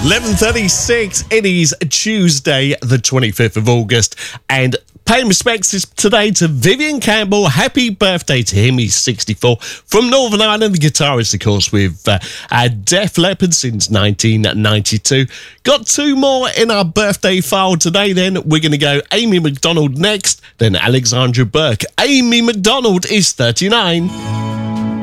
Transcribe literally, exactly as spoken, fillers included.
eleven thirty-six, it is Tuesday, the twenty-fifth of August, and paying respects is today to Vivian Campbell. Happy birthday to him. He's sixty-four. From Northern Ireland, the guitarist, of course, with uh, uh, Def Leppard since nineteen ninety-two. Got two more in our birthday file today, then. We're going to go Amy Macdonald next, then Alexandra Burke. Amy Macdonald is thirty-nine.